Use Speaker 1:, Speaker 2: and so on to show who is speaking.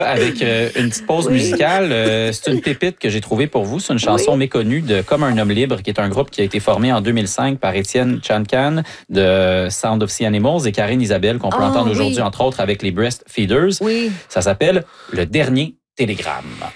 Speaker 1: avec une petite pause musicale. C'est une pépite que j'ai trouvée pour vous. C'est une chanson méconnue de Comme un homme libre, qui est un groupe qui a été formé en 2005 par Étienne Chancan de Sound of Sea Animals et Karine Isabelle, qu'on peut entendre aujourd'hui, entre autres, avec les Breastfeeders.
Speaker 2: Oui.
Speaker 1: Ça s'appelle Le Dernier Télégramme.